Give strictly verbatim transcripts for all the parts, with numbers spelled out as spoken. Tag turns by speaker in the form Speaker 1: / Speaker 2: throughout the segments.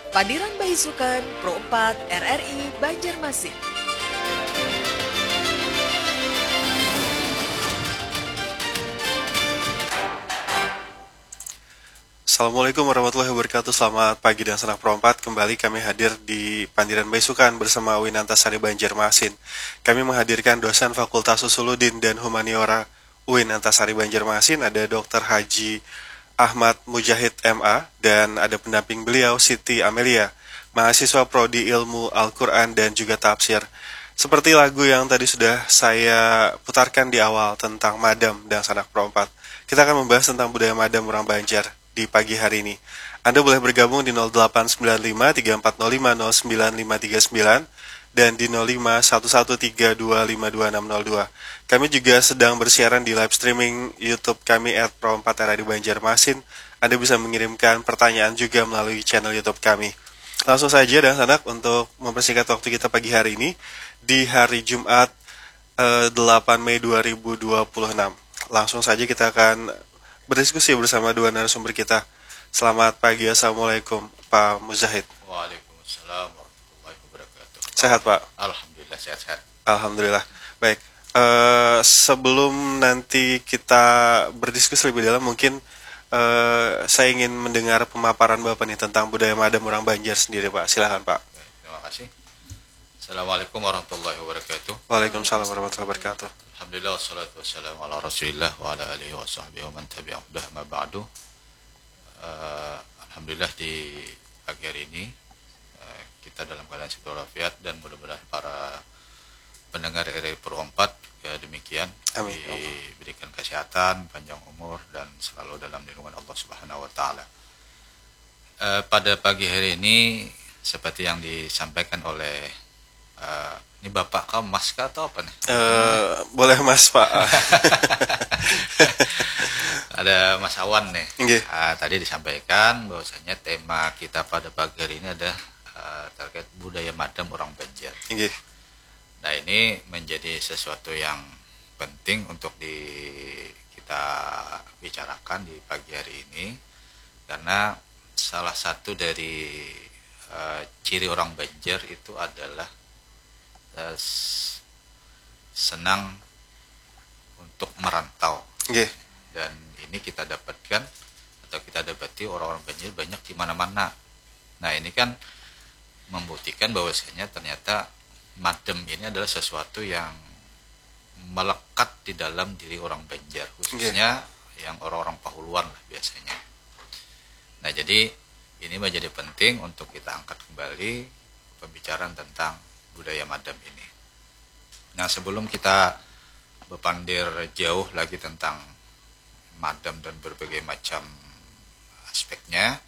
Speaker 1: Pandiran Baisukan Pro empat R R I Banjarmasin.
Speaker 2: Assalamualaikum warahmatullahi wabarakatuh. Selamat pagi dan senang perompat. Kembali kami hadir di Pandiran Baisukan bersama Winantasari Banjarmasin. Kami menghadirkan dosen Fakultas Usuluddin dan Humaniora U I N Antasari Banjarmasin, ada Dokter Haji Ahmad Mujahid M A, dan ada pendamping beliau Siti Amelia, mahasiswa Prodi Ilmu Al-Quran dan juga Tafsir. Seperti lagu yang tadi sudah saya putarkan di awal tentang Madam dan Sanak Perompat, kita akan membahas tentang budaya Madam orang Banjar di pagi hari ini. Anda boleh bergabung di nol delapan sembilan lima tiga empat nol lima nol sembilan lima tiga sembilan dan di nol lima satu satu tiga dua lima dua enam nol dua. Kami juga sedang bersiaran di live streaming YouTube kami at Pro empat R I Banjarmasin. Anda bisa mengirimkan pertanyaan juga melalui channel YouTube kami. Langsung saja dan sanak untuk mempersingkat waktu kita pagi hari ini di hari Jumat eh, delapan Mei dua ribu dua puluh enam. Langsung saja kita akan berdiskusi bersama dua narasumber kita. Selamat pagi, Assalamualaikum Pak Mujahid.
Speaker 3: Waalaikumsalam warahmatullahi wabarakatuh.
Speaker 2: Sehat Pak?
Speaker 3: Alhamdulillah sehat-sehat.
Speaker 2: Alhamdulillah. Baik, eh, sebelum nanti kita berdiskusi lebih dalam, mungkin eh, saya ingin mendengar pemaparan Bapak nih tentang budaya Madam orang Banjar sendiri Pak. Silahkan Pak.
Speaker 3: Baik, terima kasih. Assalamualaikum warahmatullahi wabarakatuh.
Speaker 2: Waalaikumsalam warahmatullahi wabarakatuh.
Speaker 3: Alhamdulillah wassalatu wassalamu ala Rasulillah wa ala alihi wa sahbihi wa man tabi'ahu dah ma ba'du. Uh, Alhamdulillah di pagi hari ini uh, kita dalam keadaan sehat walafiat dan mudah-mudahan para pendengar R R I Pro empat ya demikian.
Speaker 2: Amin.
Speaker 3: Diberikan kesehatan, panjang umur dan selalu dalam lindungan Allah Subhanahu wa taala. Uh, pada pagi hari ini seperti yang disampaikan oleh uh, ini Bapak kamu Mas kah atau apa nih?
Speaker 2: Uh, boleh Mas Pak.
Speaker 3: Ada Mas Awan nih.
Speaker 2: Okay.
Speaker 3: Uh, tadi disampaikan bahwasanya tema kita pada pagi hari ini adalah uh, terkait budaya Madam orang Banjar.
Speaker 2: Okay.
Speaker 3: Nah ini menjadi sesuatu yang penting untuk di kita bicarakan di pagi hari ini karena salah satu dari uh, ciri orang Banjar itu adalah uh, senang untuk merantau.
Speaker 2: Okay.
Speaker 3: Dan ini kita dapatkan atau kita dapati orang-orang Banjar banyak di mana-mana. Nah ini kan membuktikan bahwasanya ternyata Madam ini adalah sesuatu yang melekat di dalam diri orang Banjar, khususnya okay. yang orang-orang Pahuluan lah biasanya. Nah jadi ini menjadi penting untuk kita angkat kembali pembicaraan tentang budaya Madam ini. Nah sebelum kita berpandir jauh lagi tentang Madam dan berbagai macam aspeknya,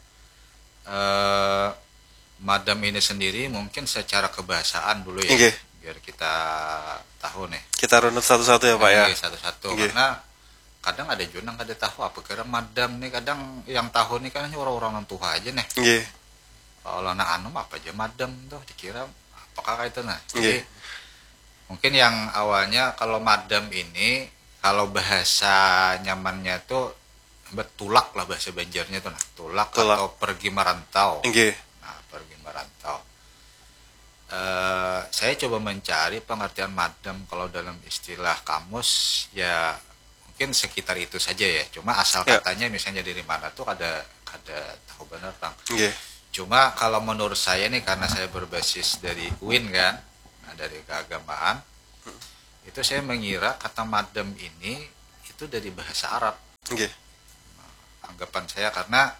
Speaker 3: eh, Madam ini sendiri mungkin secara kebahasaan dulu ya,
Speaker 2: okay.
Speaker 3: biar kita tahu nih.
Speaker 2: Kita runut satu-satu ya Pak ya.
Speaker 3: Satu-satu,
Speaker 2: okay.
Speaker 3: Karena kadang ada juga yang ada tahu apa kira Madam nih, kadang yang tahu nih kan hanya orang-orang tua aja nih.
Speaker 2: Okay.
Speaker 3: Kalau anak anu apa aja Madam tuh dikira apakah itu nah. Jadi
Speaker 2: okay.
Speaker 3: mungkin yang awalnya kalau Madam ini kalau bahasa nyamannya tuh betulak lah bahasa Banjarnya tuh nah, tulak, tulak atau pergi merantau.
Speaker 2: Okay.
Speaker 3: Nah, pergi merantau. Uh, saya coba mencari pengertian Madam kalau dalam istilah kamus ya mungkin sekitar itu saja ya. Cuma asal yeah. katanya misalnya dari mana tuh ada ada tahu benar bang.
Speaker 2: Okay.
Speaker 3: Cuma kalau menurut saya nih karena saya berbasis dari U I N kan, nah, dari keagamaan, hmm. itu saya mengira kata Madam ini itu dari bahasa Arab.
Speaker 2: Okay.
Speaker 3: Nah, anggapan saya karena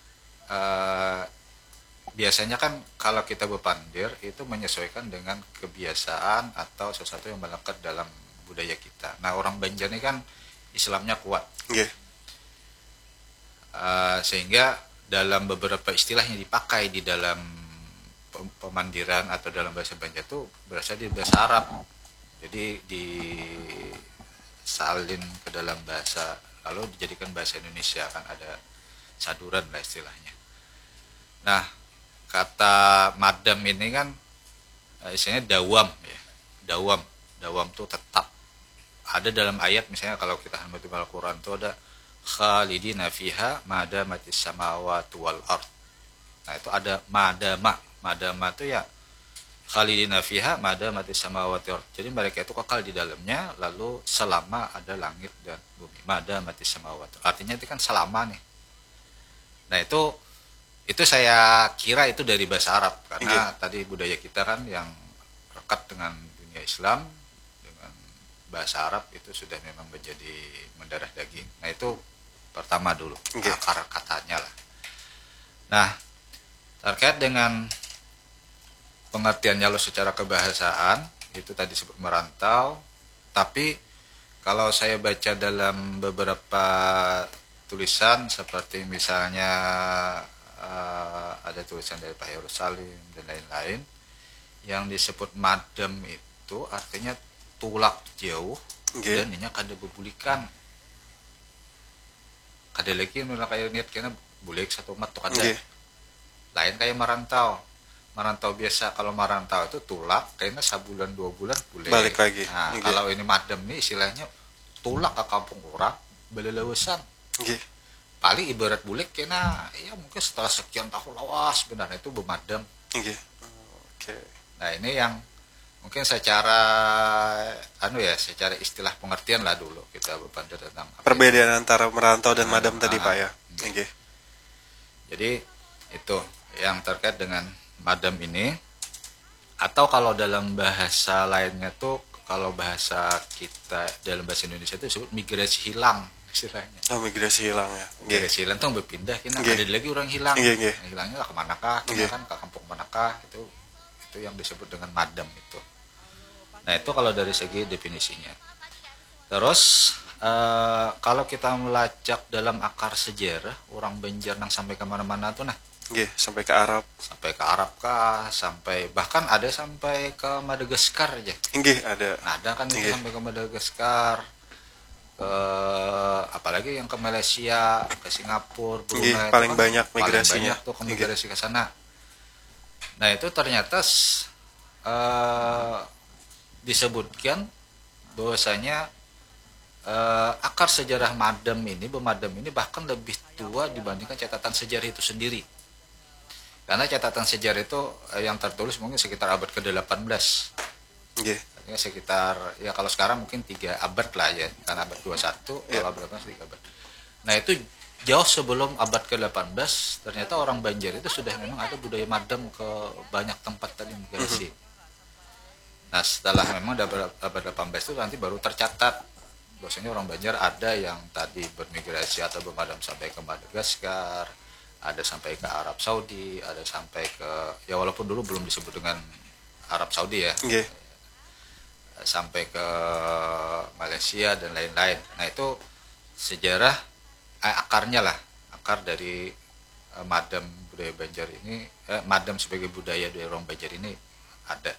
Speaker 3: uh, biasanya kan kalau kita berpandir itu menyesuaikan dengan kebiasaan atau sesuatu yang melekat dalam budaya kita. Nah orang Banjar ini kan Islamnya kuat.
Speaker 2: Okay.
Speaker 3: Uh, sehingga dalam beberapa istilah yang dipakai di dalam pemandiran atau dalam bahasa Banjar itu berasal dari bahasa Arab. Jadi disalin ke dalam bahasa lalu dijadikan bahasa Indonesia, kan ada saduran lah istilahnya. Nah, kata Madam ini kan istilahnya dawam ya. Dawam, dawam tuh tetap. Ada dalam ayat misalnya kalau kita hambatin Al-Qur'an tuh ada khalidina fiha ma damatis samawati wal ard. Nah itu ada madama. Madama itu ya khalidina fiha madamati samawati wal ardh. Jadi mereka itu kekal di dalamnya lalu selama ada langit dan bumi. Madamati samawati. Artinya itu kan selama nih. Nah itu itu saya kira itu dari bahasa Arab karena okay. tadi budaya kita kan yang rekat dengan dunia Islam dengan bahasa Arab itu sudah memang menjadi mendarah daging. Nah itu pertama dulu okay. akar katanya lah. Nah terkait dengan pengertiannya lo secara kebahasaan itu tadi sebut merantau, tapi kalau saya baca dalam beberapa tulisan seperti misalnya uh, ada tulisan dari Pak Heru Salim dan lain-lain yang disebut madem itu artinya tulak jauh okay. dan ini kada bebulikan kada lagi nula kayak niat kena bulik satu mat tuh kada okay. lain kayak merantau merantau biasa kalau merantau itu tulak kayaknya sebulan dua bulan boleh
Speaker 2: balik lagi
Speaker 3: nah okay. kalau ini madem nih istilahnya tulak ke kampung orang belelewesan
Speaker 2: okay.
Speaker 3: paling ibarat bulik kena ya mungkin setelah sekian tahun lawas sebenarnya itu bemadem
Speaker 2: okay. Okay.
Speaker 3: Nah ini yang mungkin secara anu ya secara istilah pengertian lah dulu kita berpandang tentang
Speaker 2: perbedaan itu. Antara merantau dan madem nah, tadi nah, Pak ya
Speaker 3: okay.
Speaker 2: Okay.
Speaker 3: Jadi itu yang terkait dengan madem ini atau kalau dalam bahasa lainnya tuh kalau bahasa kita dalam bahasa Indonesia itu disebut migrasi hilang istilahnya. Oh
Speaker 2: migrasi hilang ya.
Speaker 3: Migrasi hilang tuh berpindah kena okay. ada lagi orang hilang.
Speaker 2: Okay, okay.
Speaker 3: Nah, hilangnya lah kemanakah? Kita okay. kan ke kampung manakah? Itu itu yang disebut dengan madem itu. Nah itu kalau dari segi definisinya. Terus uh, kalau kita melacak dalam akar sejarah orang Banjar nang sampai kemana-mana tuh nah.
Speaker 2: Okay, sampai ke Arab.
Speaker 3: Sampai ke Arab kah? Sampai bahkan ada sampai ke Madagaskar aja.
Speaker 2: Nggih, ada.
Speaker 3: Nah, ada kan itu sampai ke Madagaskar. Ke apalagi yang ke Malaysia, ke Singapura, Brunei.
Speaker 2: Nggih, paling kan banyak migrasinya.
Speaker 3: Paling banyak tuh ke migrasi ke sana. Nah, itu ternyata uh, disebutkan bahwasanya uh, akar sejarah madem ini, bemadem ini bahkan lebih tua dibandingkan catatan sejarah itu sendiri. Karena catatan sejarah itu yang tertulis mungkin sekitar abad ke delapan belas.
Speaker 2: Yeah.
Speaker 3: Artinya sekitar, ya kalau sekarang mungkin tiga abad lah ya. Karena abad dua puluh satu, yeah. kalau abad delapan belas, tiga abad. Nah itu jauh sebelum abad ke delapan belas, ternyata orang Banjar itu sudah memang ada budaya madem ke banyak tempat tadi migrasi. Mm-hmm. Nah setelah memang abad delapan belas itu nanti baru tercatat. Bahwasanya orang Banjar ada yang tadi bermigrasi atau bermadem sampai ke Madagaskar, ada sampai ke Arab Saudi, ada sampai ke ya walaupun dulu belum disebut dengan Arab Saudi ya, yeah. sampai ke Malaysia dan lain-lain. Nah itu sejarah eh, akarnya lah, akar dari eh, madem budaya Banjar ini, eh, madem sebagai budaya dari orang Banjar ini ada.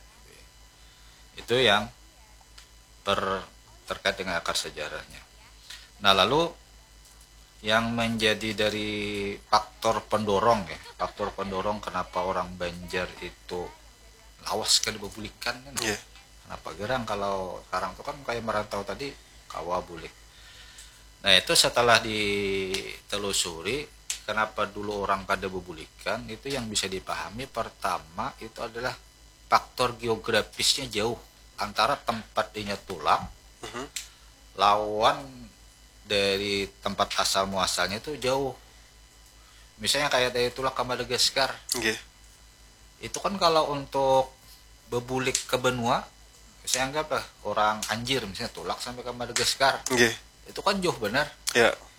Speaker 3: Itu yang per terkait dengan akar sejarahnya. Nah lalu yang menjadi dari faktor pendorong ya, faktor pendorong kenapa orang Banjar itu lawas sekali bebulikan kan? Yeah. Kenapa gerang kalau sekarang tuh kan kayak merantau tadi kawa bulik. Nah itu setelah ditelusuri kenapa dulu orang kada bebulikan itu yang bisa dipahami pertama itu adalah faktor geografisnya jauh antara tempat dinya tulang uh-huh. lawan dari tempat asal muasalnya itu jauh. Misalnya kayak dari Tulak ke Madagaskar. Okay. Itu kan kalau untuk bebulik ke benua, saya anggap lah orang Anjir misalnya Tulak sampai ke Madagaskar. Okay. Itu kan jauh benar.
Speaker 2: Yeah.